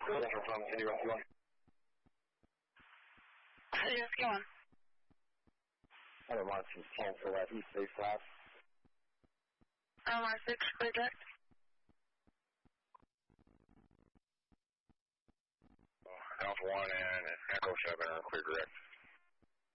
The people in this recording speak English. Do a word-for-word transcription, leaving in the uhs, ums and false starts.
Central from City West one. City West one. Hello, Mark from ten for that East Bay Flat. L R six, clear direct. Alpha one and Echo seven are clear direct.